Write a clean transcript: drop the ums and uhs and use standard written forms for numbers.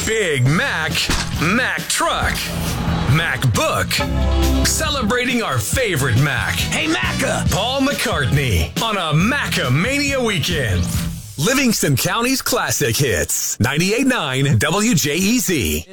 Big Mac, Mac Truck, Mac Book. Celebrating our favorite Mac. Hey, Macca! Paul McCartney on a Macamania weekend. Livingston County's classic hits. 98.9 WJEZ.